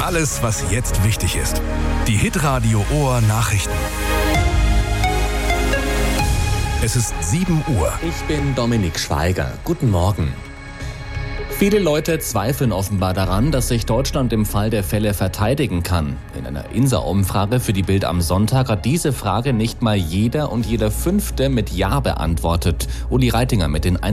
Alles, was jetzt wichtig ist. Die Hitradio Ohr Nachrichten. Es ist 7 Uhr. Ich bin Dominik Schweiger. Guten Morgen. Viele Leute zweifeln offenbar daran, dass sich Deutschland im Fall der Fälle verteidigen kann. In einer INSA-Umfrage für die Bild am Sonntag hat diese Frage nicht mal jeder und jeder Fünfte mit Ja beantwortet. Uli Reitinger mit den